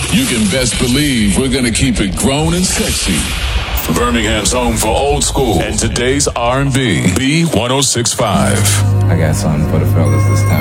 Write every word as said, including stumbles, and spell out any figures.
you can best believe we're going to keep it grown and sexy. Birmingham's home for old school and today's R and B. B ten sixty-five. I got something for the fellas this time.